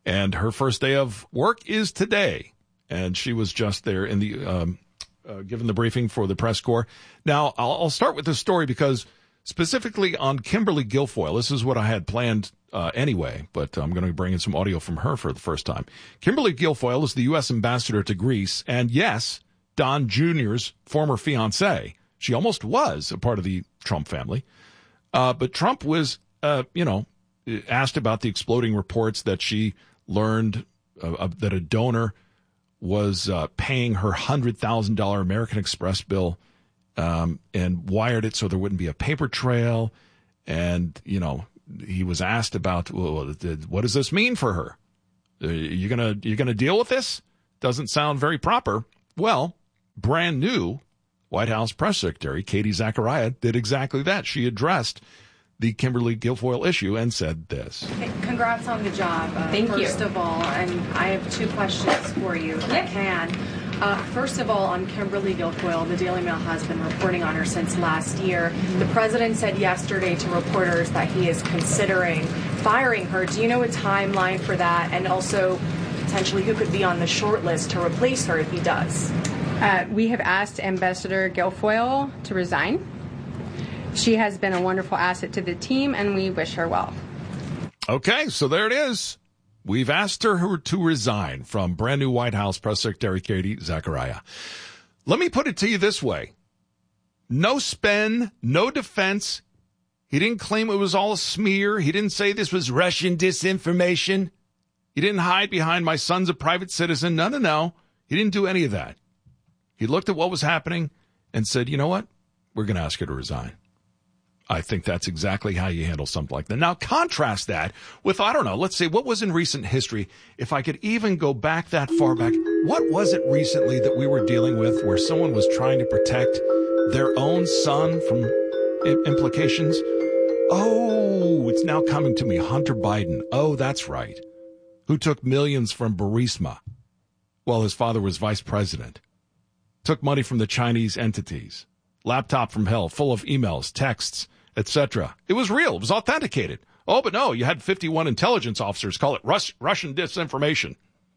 And her first day of work is today. And she was just there in the given the briefing for the press corps. Now, I'll start with this story because specifically on Kimberly Guilfoyle, this is what I had planned anyway, but I'm going to bring in some audio from her for the first time. Kimberly Guilfoyle is the U.S. ambassador to Greece, and yes, Don Jr.'s former fiancée. She almost was a part of the Trump family. But Trump was, asked about the exploding reports that she learned that a donor was paying her $100,000 American Express bill and wired it so there wouldn't be a paper trail. And, he was asked about, well, what does this mean for her? You gonna deal with this? Doesn't sound very proper. Well, brand new White House press secretary Katie Zachariah did exactly that. She addressed the Kimberly Guilfoyle issue and said this. Hey, congrats on the job. Thank you. First of all, and I have two questions for you if I can. First of all, on Kimberly Guilfoyle, the Daily Mail has been reporting on her since last year. The president said yesterday to reporters that he is considering firing her. Do you know a timeline for that? And also, potentially, who could be on the short list to replace her if he does? We have asked Ambassador Guilfoyle to resign. She has been a wonderful asset to the team, and we wish her well. Okay, so there it is. We've asked her to resign from brand new White House Press Secretary Katie Zachariah. Let me put it to you this way. No spin, no defense. He didn't claim it was all a smear. He didn't say this was Russian disinformation. He didn't hide behind my son's a private citizen. No. He didn't do any of that. He looked at what was happening and said, you know what? We're going to ask her to resign. I think that's exactly how you handle something like that. Now, contrast that with, I don't know, let's say what was in recent history. If I could even go back that far back, what was it recently that we were dealing with where someone was trying to protect their own son from implications? Oh, it's now coming to me. Hunter Biden. Oh, that's right. Who took millions from Burisma while his father was vice president. Took money from the Chinese entities. Laptop from hell, full of emails, texts, etc. It was real. It was authenticated. Oh, but no, you had 51 intelligence officers call it Russian disinformation.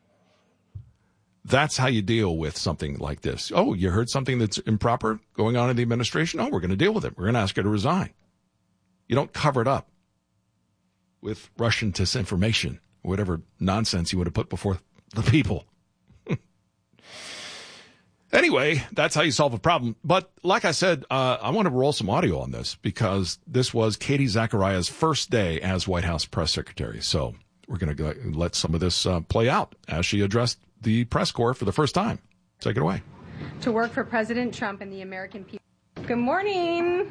That's how you deal with something like this. Oh, you heard something that's improper going on in the administration? Oh, we're going to deal with it. We're going to ask her to resign. You don't cover it up with Russian disinformation or whatever nonsense you would have put before the people. Anyway, that's how you solve a problem. But like I said, I want to roll some audio on this because this was Katie Zachariah's first day as White House press secretary. So we're going to let some of this play out as she addressed the press corps for the first time. Take it away. To work for President Trump and the American people. Good morning.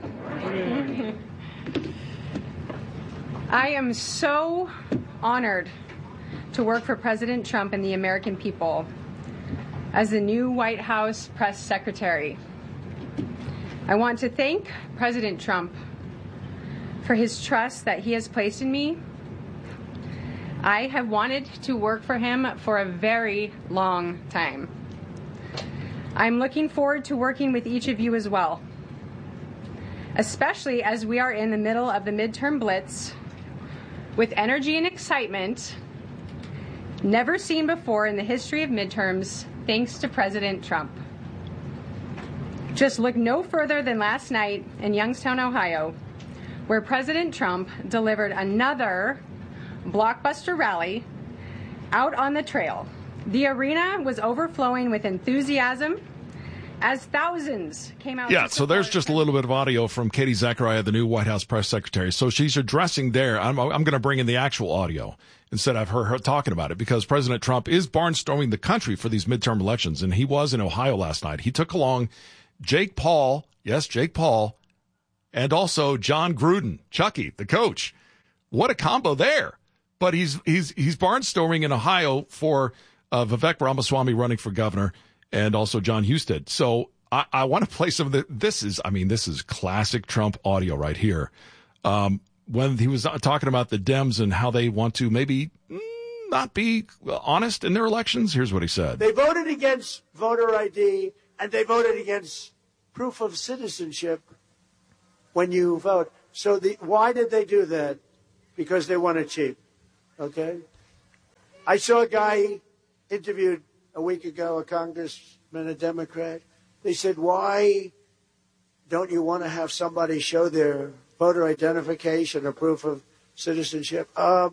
I am so honored to work for President Trump and the American people as the new White House press secretary. I want to thank President Trump for his trust that he has placed in me. I have wanted to work for him for a very long time. I'm looking forward to working with each of you as well, especially as we are in the middle of the midterm blitz with energy and excitement never seen before in the history of midterms, thanks to President Trump. Just look no further than last night in Youngstown, Ohio, where President Trump delivered another blockbuster rally out on the trail. The arena was overflowing with enthusiasm as thousands came out. Yeah, so there's just a little bit of audio from Katie Zachariah, the new White House press secretary. So she's addressing there. I'm going to bring in the actual audio instead of her talking about it, because President Trump is barnstorming the country for these midterm elections, and he was in Ohio last night. He took along Jake Paul, yes, Jake Paul, and also John Gruden, Chucky, the coach. What a combo there. But he's barnstorming in Ohio for Vivek Ramaswamy running for governor, and also John Husted. So I want to play some of this is classic Trump audio right here. When he was talking about the Dems and how they want to maybe not be honest in their elections, here's what he said. They voted against voter ID and they voted against proof of citizenship when you vote. So why did they do that? Because they want to cheat. Okay? I saw a guy interviewed a week ago, a congressman, a Democrat. They said, why don't you want to have somebody show their voter identification or proof of citizenship?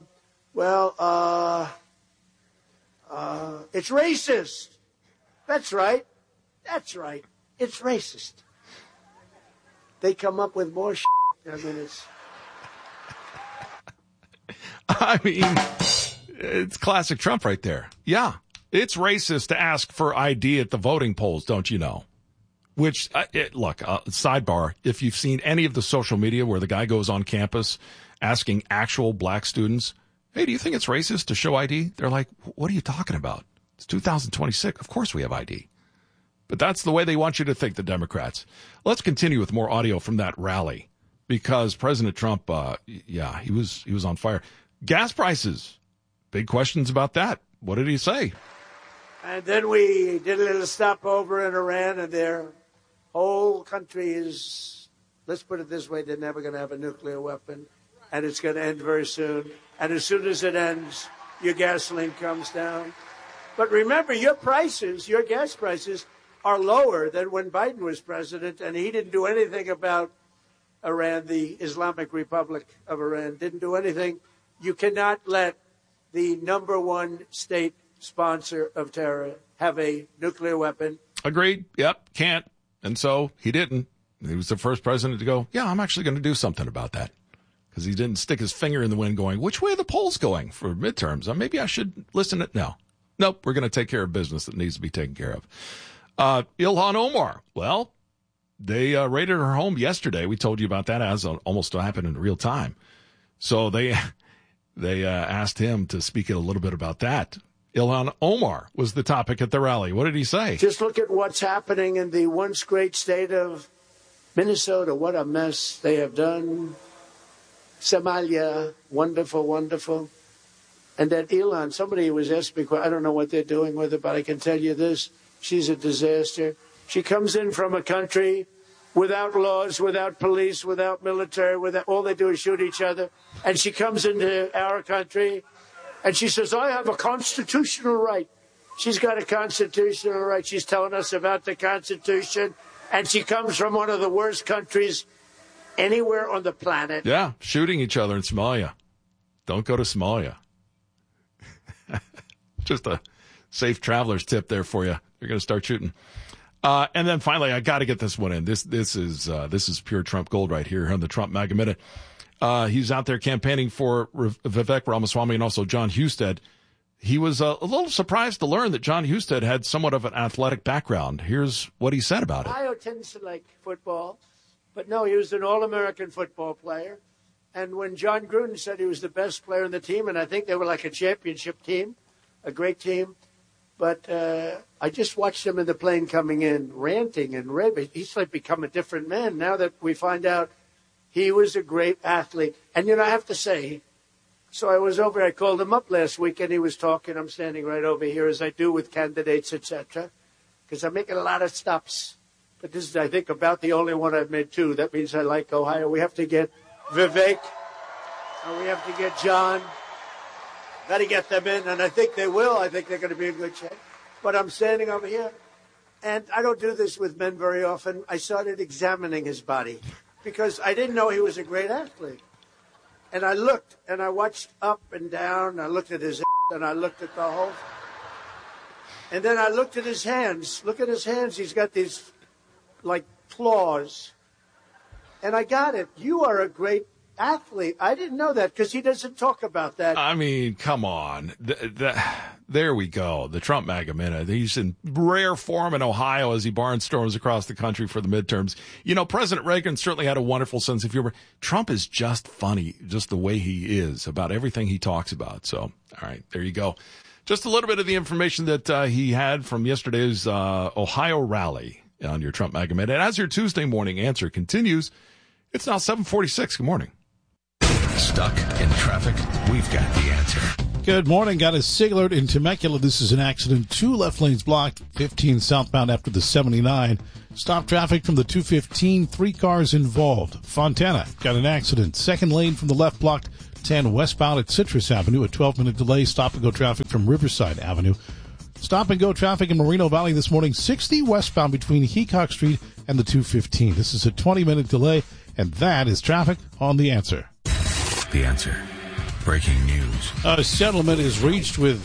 It's racist. That's right. It's racist. They come up with more shit. I mean, it's classic Trump right there. Yeah, it's racist to ask for ID at the voting polls, don't you know? Which, look, sidebar, if you've seen any of the social media where the guy goes on campus asking actual black students, hey, do you think it's racist to show ID? They're like, what are you talking about? It's 2026. Of course we have ID. But that's the way they want you to think, the Democrats. Let's continue with more audio from that rally because President Trump, he was on fire. Gas prices, big questions about that. What did he say? And then we did a little stopover in Iran, and their whole country is, let's put it this way, they're never going to have a nuclear weapon, and it's going to end very soon. And as soon as it ends, your gasoline comes down. But remember, your gas prices, are lower than when Biden was president, and he didn't do anything about Iran, the Islamic Republic of Iran, didn't do anything. You cannot let the number one state sponsor of terror have a nuclear weapon. Agreed. Yep. Can't. And so he didn't. He was the first president to go, yeah, I'm actually going to do something about that. Because he didn't stick his finger in the wind going, which way are the polls going for midterms? Maybe I should listen to it. No. Nope. We're going to take care of business that needs to be taken care of. Ilhan Omar. Well, they raided her home yesterday. We told you about that as almost happened in real time. So they asked him to speak a little bit about that. Ilhan Omar was the topic at the rally. What did he say? Just look at what's happening in the once great state of Minnesota. What a mess they have done. Somalia, wonderful, wonderful. And that Ilhan, somebody was asking me, I don't know what they're doing with her, but I can tell you this. She's a disaster. She comes in from a country without laws, without police, without military, all they do is shoot each other. And she comes into our country and she says, I have a constitutional right. She's got a constitutional right. She's telling us about the Constitution. And she comes from one of the worst countries anywhere on the planet. Yeah, shooting each other in Somalia. Don't go to Somalia. Just a safe traveler's tip there for you. You're going to start shooting. And then finally, I got to get this one in. This is pure Trump gold right here on the Trump MAGA Minute. He's out there campaigning for Vivek Ramaswamy and also John Husted. He was a little surprised to learn that John Husted had somewhat of an athletic background. Here's what he said about it. Ohio tends to like football, but no, he was an All-American football player. And when John Gruden said he was the best player on the team, and I think they were like a championship team, a great team, but I just watched him in the plane coming in, ranting and raving. He's like become a different man now that we find out he was a great athlete. And, I have to say, so I called him up last week, and he was talking. I'm standing right over here, as I do with candidates, etc., because I'm making a lot of stops. But this is, I think, about the only one I've made two. That means I like Ohio. We have to get Vivek, and we have to get John. Got to get them in, and I think they will. I think they're going to be in good shape. But I'm standing over here, and I don't do this with men very often. I started examining his body because I didn't know he was a great athlete. And I looked, and I watched up and down. I looked at his and I looked at the whole. And then I looked at his hands. Look at his hands. He's got these, like, claws. And I got it. You are a great athlete. I didn't know that because he doesn't talk about that. I mean, come on. There we go. The Trump MAGA Minute. He's in rare form in Ohio as he barnstorms across the country for the midterms. President Reagan certainly had a wonderful sense of humor. Trump is just funny, just the way he is about everything he talks about. So, all right, there you go. Just a little bit of the information that he had from yesterday's Ohio rally on your Trump MAGA Minute. And as your Tuesday morning answer continues, it's now 7:46. Good morning. Stuck in traffic? We've got the answer. Good morning. Got a SIG alert in Temecula. This is an accident. 2 left lanes blocked, 15 southbound after the 79. Stop traffic from the 215, 3 cars involved. Fontana got an accident. 2nd lane from the left blocked, 10 westbound at Citrus Avenue. A 12-minute delay. Stop-and-go traffic from Riverside Avenue. Stop-and-go traffic in Moreno Valley this morning. 60 westbound between Heacock Street and the 215. This is a 20-minute delay, and that is traffic on The Answer. The Answer. Breaking news. A settlement is reached with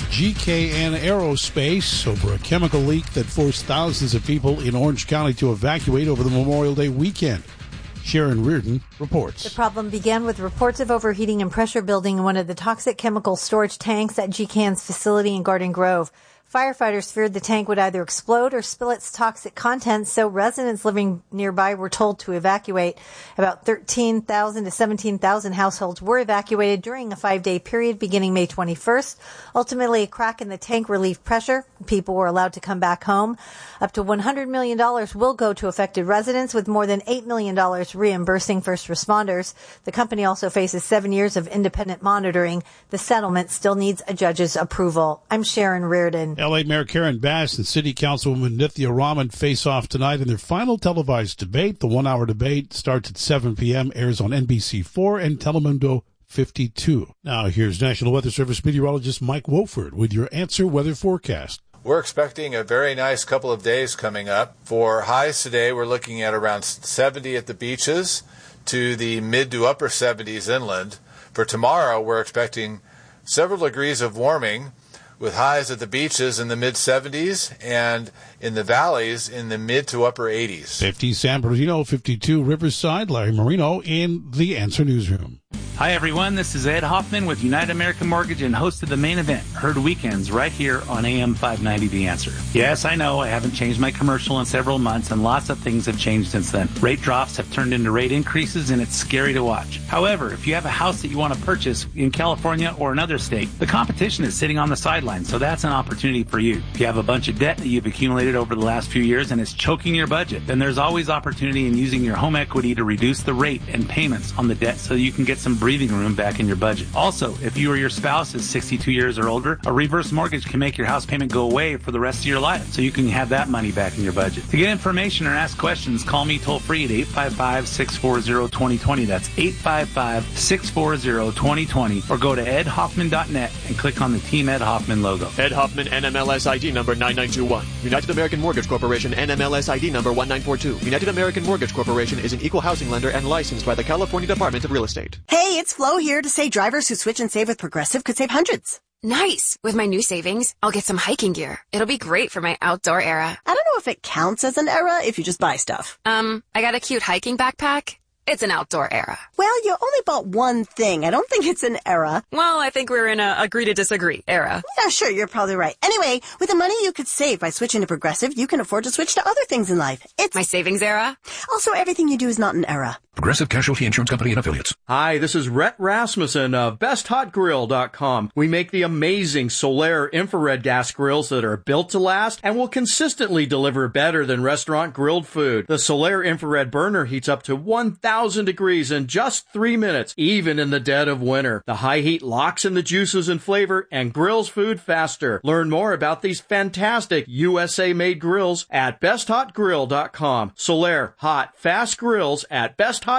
GKN Aerospace over a chemical leak that forced thousands of people in Orange County to evacuate over the Memorial Day weekend. Sharon Reardon reports. The problem began with reports of overheating and pressure building in one of the toxic chemical storage tanks at GKN's facility in Garden Grove. Firefighters feared the tank would either explode or spill its toxic contents, so residents living nearby were told to evacuate. About 13,000 to 17,000 households were evacuated during a 5-day period beginning May 21st. Ultimately, a crack in the tank relieved pressure. People were allowed to come back home. Up to $100 million will go to affected residents, with more than $8 million reimbursing first responders. The company also faces 7 years of independent monitoring. The settlement still needs a judge's approval. I'm Sharon Reardon. L.A. Mayor Karen Bass and City Councilwoman Nithya Raman face off tonight in their final televised debate. The 1-hour debate starts at 7 p.m., airs on NBC4 and Telemundo 52. Now here's National Weather Service meteorologist Mike Wofford with your Answer weather forecast. We're expecting a very nice couple of days coming up. For highs today, we're looking at around 70 at the beaches to the mid to upper 70s inland. For tomorrow, we're expecting several degrees of warming, with highs at the beaches in the mid-70s and in the valleys in the mid to upper 80s. 50 San Bernardino, 52 Riverside. Larry Marino in the Answer Newsroom. Hi, everyone. This is Ed Hoffman with United American Mortgage and host of The Main Event, heard weekends right here on AM 590 The Answer. Yes, I know I haven't changed my commercial in several months, and lots of things have changed since then. Rate drops have turned into rate increases, and it's scary to watch. However, if you have a house that you want to purchase in California or another state, the competition is sitting on the sidelines, so that's an opportunity for you. If you have a bunch of debt that you've accumulated over the last few years and it's choking your budget, then there's always opportunity in using your home equity to reduce the rate and payments on the debt so you can get some breathing room back in your budget. Also, if you or your spouse is 62 years or older, a reverse mortgage can make your house payment go away for the rest of your life, so you can have that money back in your budget. To get information or ask questions, call me toll free at 855-640-2020. That's 855-640-2020, or go to edhoffman.net and click on the Team Ed Hoffman logo. Ed Hoffman, NMLS ID number 9921. United American Mortgage Corporation, NMLS ID number 1942. United American Mortgage Corporation is an equal housing lender and licensed by the California Department of Real Estate. Hey, it's Flo here to say drivers who switch and save with Progressive could save hundreds. Nice. With my new savings, I'll get some hiking gear. It'll be great for my outdoor era. I don't know if it counts as an era if you just buy stuff. I got a cute hiking backpack. It's an outdoor era. Well, you only bought one thing. I don't think it's an era. Well, I think we're in a agree to disagree era. Yeah, sure, you're probably right. Anyway, with the money you could save by switching to Progressive, you can afford to switch to other things in life. It's my savings era. Also, everything you do is not an era. Progressive Casualty Insurance Company and Affiliates. Hi, this is Rhett Rasmussen of BestHotGrill.com. We make the amazing Solaire infrared gas grills that are built to last and will consistently deliver better than restaurant grilled food. The Solaire infrared burner heats up to 1,000 degrees in just 3 minutes, even in the dead of winter. The high heat locks in the juices and flavor and grills food faster. Learn more about these fantastic USA-made grills at BestHotGrill.com. Solaire hot, fast grills at BestHotGrill.com.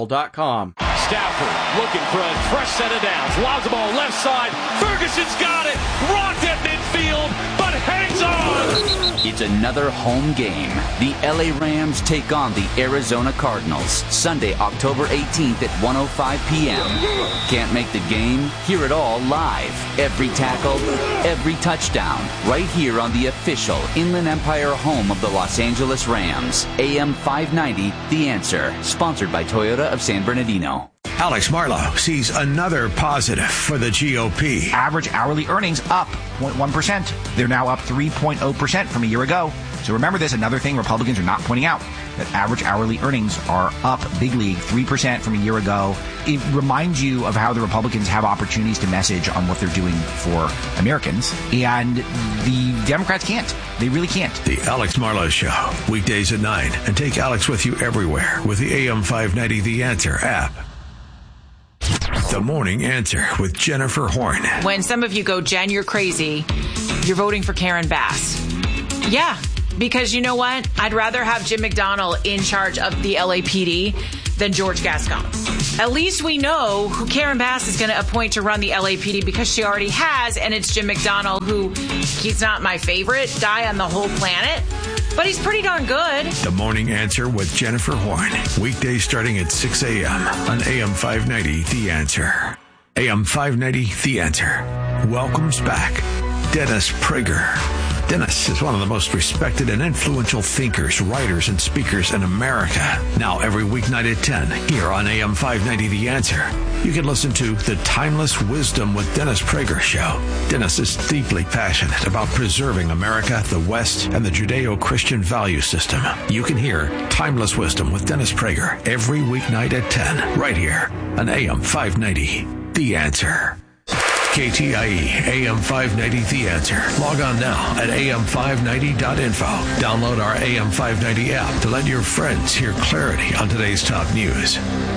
Stafford looking for a fresh set of downs. Lobs the ball left side. Ferguson's got it. Rocked at midfield, but hangs on. It's another home game. The LA Rams take on the Arizona Cardinals. Sunday, October 18th at 1:05 p.m. Can't make the game? Hear it all live. Every tackle, every touchdown. Right here on the official Inland Empire home of the Los Angeles Rams. AM 590, The Answer. Sponsored by Toyota of San Bernardino. Alex Marlow sees another positive for the GOP. Average hourly earnings up 0.1%. They're now up 3.0% from a year ago. So remember this, another thing Republicans are not pointing out, that average hourly earnings are up big league, 3% from a year ago. It reminds you of how the Republicans have opportunities to message on what they're doing for Americans, and the Democrats can't. They really can't. The Alex Marlow Show, weekdays at 9, and take Alex with you everywhere with the AM 590 The Answer app. The Morning Answer with Jennifer Horn. When some of you go, Jen, you're crazy, you're voting for Karen Bass. Yeah, because you know what? I'd rather have Jim McDonnell in charge of the LAPD than George Gascon. At least we know who Karen Bass is going to appoint to run the LAPD because she already has, and it's Jim McDonnell, who he's not my favorite guy on the whole planet, but he's pretty darn good. The Morning Answer with Jennifer Horn. Weekdays starting at 6 a.m. on AM 590, The Answer. AM 590, The Answer. Welcomes back Dennis Prager. Dennis is one of the most respected and influential thinkers, writers, and speakers in America. Now every weeknight at 10 here on AM 590 The Answer. You can listen to The Timeless Wisdom with Dennis Prager show. Dennis is deeply passionate about preserving America, the West, and the Judeo-Christian value system. You can hear Timeless Wisdom with Dennis Prager every weeknight at 10 right here on AM 590 The Answer. KTIE AM 590 The Answer. Log on now at am590.info. Download our AM 590 app to let your friends hear clarity on today's top news.